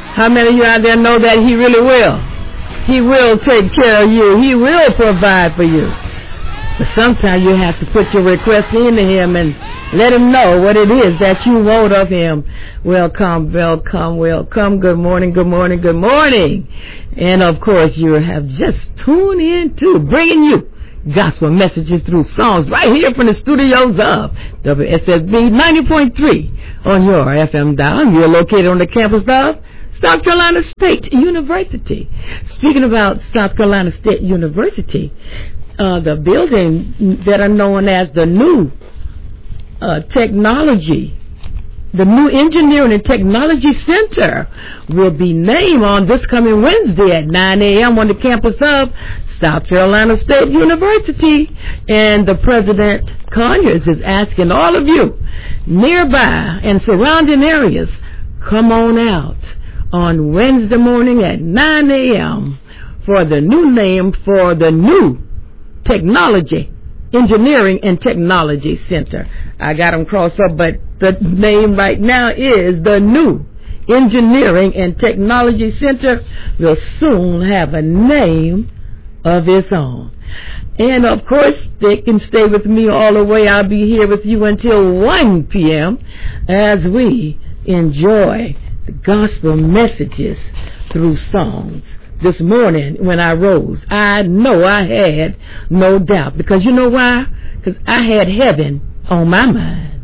How many of you out there know that He really will? He will take care of you. He will provide for you. But sometimes you have to put your request into Him and let Him know what it is that you want of Him. Welcome, welcome, welcome. Good morning, good morning, good morning. And of course, you have just tuned in to bringing you gospel messages through songs right here from the studios of WSSB 90.3 on your FM dial. You're located on the campus of South Carolina State University. Speaking about South Carolina State University, the building that are known as the new technology, the new Engineering and Technology Center will be named on this coming Wednesday at 9 a.m. on the campus of South Carolina State University. And the President Conyers is asking all of you nearby and surrounding areas, come on out on Wednesday morning at 9 a.m. for the new name for the new Technology, Engineering and Technology Center. I got them crossed up, but the name right now is the new Engineering and Technology Center. Will soon have a name of its own. And of course, they can stay with me all the way. I'll be here with you until 1 p.m. as we enjoy the gospel messages through songs. This morning when I rose, I know I had no doubt. Because you know why? Because I had heaven on my mind.